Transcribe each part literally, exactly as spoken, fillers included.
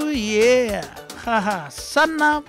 yeah. Haha. Sana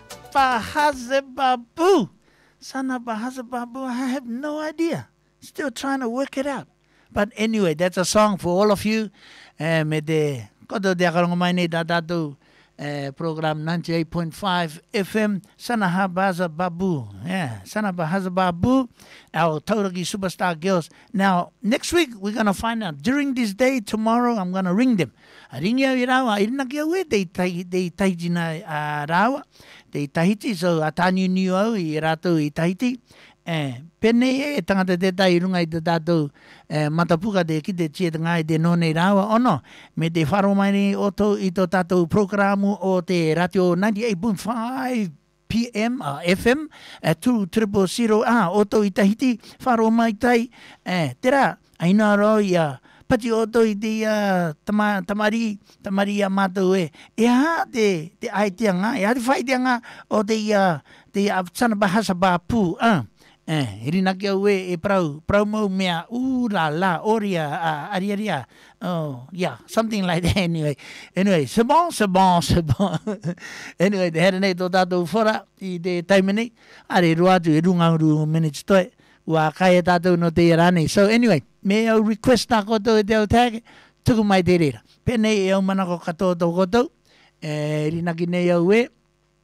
Bahazababu. Sana Bahazababu. I have no idea. Still trying to work it out. But anyway, that's a song for all of you. Eh, me de kodo de akarong mai ni dadado eh, program ninety-eight point five F M. Sana Bahazababu. Yeah, Sana Bahazababu. Our Tauragi Superstar Girls. Now, next week, we're going to find out. During this day, tomorrow, I'm going to ring them. Ring ya irawa. Irina kia we, they tahiti na rawa. They tahiti, so atani niu au i rato i tahiti. Eh, pene e tangata te tai runga i te tātou eh, matapuka te ki te tia ngai te none rawa. Ono, me te wharo mai ni oto i to tātou programu o te ratio ninety-eight point five P M uh, F M uh, two triple zero ah oto i tahiti wharo mai tai eh tera aina ro ia pati oto i te uh, tama, tamari tamari a mātou e e ha te te ai te anga e ha te whai te anga o te uh, te uh, Sana Bahazababu ah eh irina kia ue e prau prau mau mea u la la oria uh, ariaria oh yeah something like that anyway anyway c'est bon c'est bon c'est bon anyway the head nei to tatou fora i te taimene are roatu e runga ru minutes toi wa kai tatou no te rani so anyway me au request na ko to te tag tuku mai te rera pene e au mana ko kato to ko to e rina ki nei au e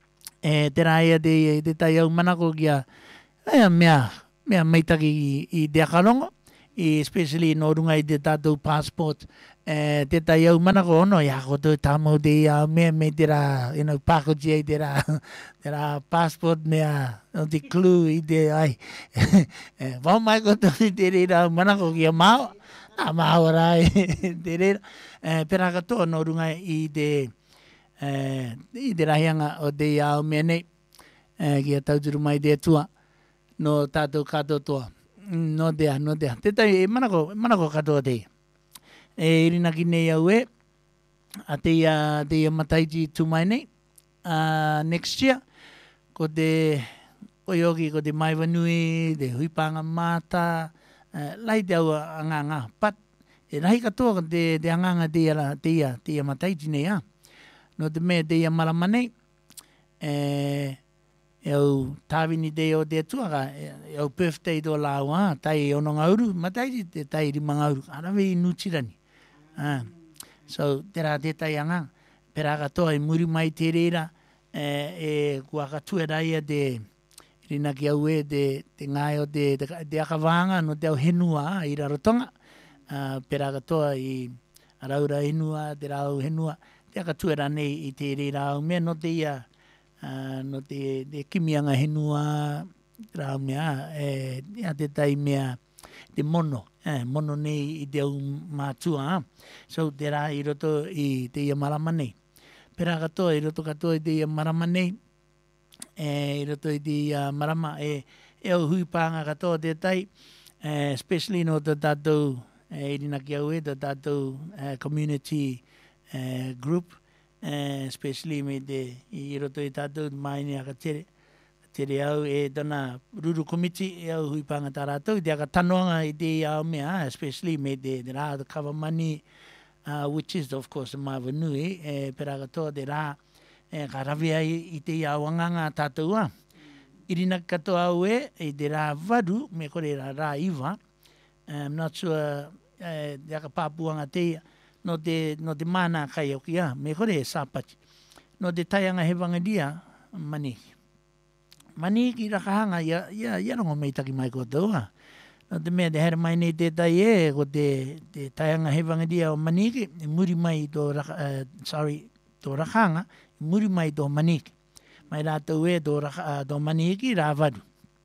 e te raia de te tai au mana ko kia e mea mea meitaki i, i te akarongo i especially no runga i te tātou passport e te tai au mana ko ono ia ko to tamo te ia mea me te ra you know pako jei te ra te ra passport mea o te clue i te ai e wau mai ko to te rera mana ko kia mao a mao rai te rera e pera katoa no runga i te e i te rahianga o te ia mea nei e kia tauturu mai te tua no tātou katoa toa. No dea, no dea. Te tai, e manako, manako katoa te. E irina ki nei au e, a te ia, te ia mataiti tumai nei, uh, next year, ko te oioki, ko te maiwanui, te huipanga mata, uh, lai te au anganga. But, e rahi katoa ko te, te anganga te ia, te ia, te ia mataiti nei, ha. No te mea te ia marama nei, e... e au tāwini te o te tuaka, e au birthday tō lau, ha, tai ono ngauru, matai te tai rima ngauru, arawe i nutirani. Ah. So, tera te tai anga, pera katoa i muri mai te reira, e, e kua katua raia te, rina ki au e, te, te ngai o te, te, te akawanga, no te au henua, i rarotonga, uh, pera katoa i araura henua, te rau henua, te akatua ranei i te reira au mea, no te ia, Uh, no te, te kimianga henua rau mea e a te tai mea te mono eh, mono nei i te au mātua ha? So te rā i roto i te ia marama nei pera katoa i roto katoa i te ia marama nei e, i roto i te ia marama e, e au hui pānga katoa te tai eh, especially no te tātou e, i rina ki au e te tātou uh, community uh, group Uh, especially me te i roto i tātou mai ni aka tere tere au e tana ruru komiti e au hui panga tā rātou i te aka tanoanga i te au mea especially me te, te rā the cover money uh, which is of course the Maiwanui e pera katoa te rā e ka rawea i, i te au anganga tātou a i rina katoa au e i te rā varu me kore rā rā iwa I'm not sure uh, te aka pāpuanga te no te no te mana kai o kia me kore e sapati no te taianga he wangadia maniki maniki rakahanga ya ya ya no me taki mai ko toa no te me de her mai nei te tai e ko te te taianga he wangadia o maniki muri mai to uh, sorry to rakahanga muri mai to maniki mai la to e to raka to maniki ravaru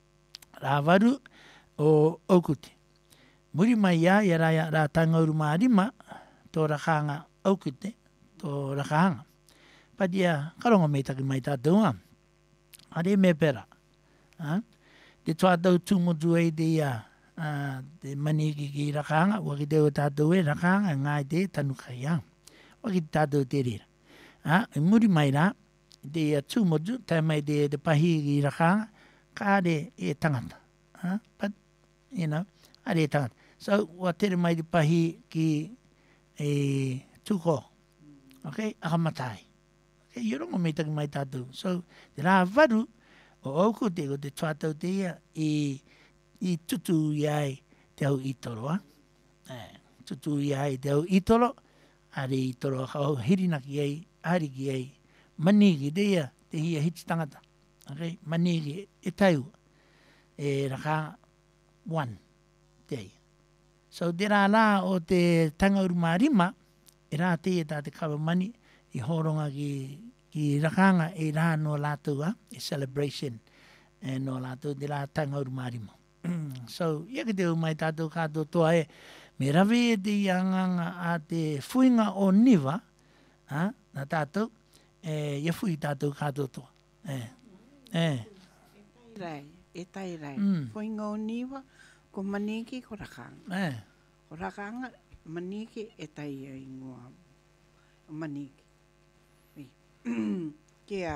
ravaru o okuti muri mai ya ya ra ra tanga uruma tō rakanga aukite, tō rakanga. Patia, karongo mei taki mai tātou a. Are me pera. Ha? Te tuatau tūmotu e te ia, uh, te maniki ki rakanga, waki te o tātou e rakanga, ngai te tanukai a. Waki te tātou te rira. Ha? E muri mai rā, te ia tūmotu, tai mai te, te pahi ki rakanga, ka are e tangata. Ha? But, you know, are e tangata. So, wa tere mai te pahi ki e tuko, ok, akamatai, ok, ke i rongo me taki mai tātou. So, te rā waru, o auku te ko te tuatau te ia, i, i tutu i ai te au itoro, a. Eh, tutu i ai te au itoro, are itoro hau hirinaki ai, ariki ai, manigi te ia, te hia hiti tangata. Okay? Manigi e taiu, e raka one, te ai. So, te rā rā o te tangauru mārima, e rā te e tā te kawa mani, i horonga ki, ki rakanga e rā no lātou, e celebration, e no lātou, te rā tangauru mārima. So, ia ke te umai tātou kātou toa e, me rawe e te ianganga a te fuinga o niwa, ha, na tātou, e, ia fui tātou kātou toa. E, e. E tai rai, e tai rai. Mm. Fuinga o niwa, ko maniki ko rakanga. E. Ko rakanga, maniki e tai ai ngua maniki. Ke a...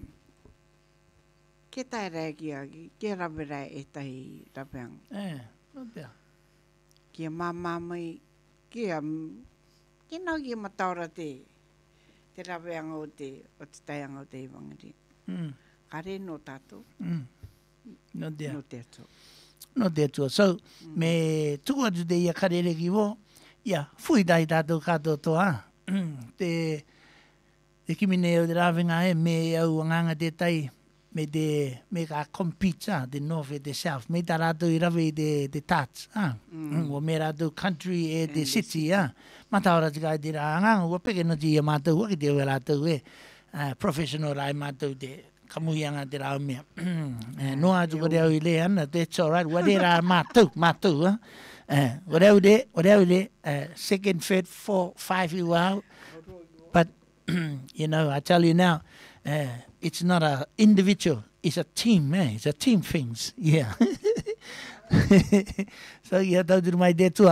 Ke tai rai kia, ke rawe rai e tai raweang. E, no pea. Ke mama mai, ke a... Ke nau ki mataura te, te raweang o te, o te taianga o te iwangari. Mm. Kare no tātou. Mm. No pea. No te ato. No te atua. So, mm. me tuku atu te ia karere ki wo, ia, fui tai tātou kātou toa. te, te kimine o te rāwinga e, me au anganga te tai, me te, me ka compete, ah, te north e te south, me tā rātou i rawe i te, te tats, ah. Mm. O me rātou country e te city, ah. Mataora te kai te rā anganga, ua peke no ti ia mātou, waki te ua rātou e, uh, professional rai mātou te, kamuianga te rau mea. eh, noa atu kore au i le ana, that's all right. Ware rā mātou, mātou, ha? Eh, ware au le, ware au le, uh, second, third, four, five you out. But, you know, I tell you now, uh, it's not a individual, it's a team, eh? It's a team things, yeah. So, yeah, tau turu mai te tua.